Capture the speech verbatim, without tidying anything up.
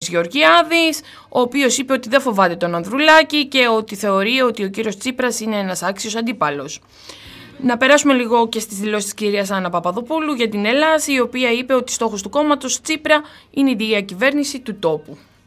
Γεωργιάδης, ο οποίος είπε ότι δεν φοβάται τον Ανδρουλάκη και ότι θεωρεί ότι ο κύριος Τσίπρας είναι ένας άξιος αντίπαλος. Να περάσουμε λίγο και στις δηλώσεις της κυρίας Άννα Παπαδοπούλου για την Ελλάδα, η οποία είπε ότι στόχος του κόμματος Τσίπρα είναι η διακυβέρνηση του τόπου.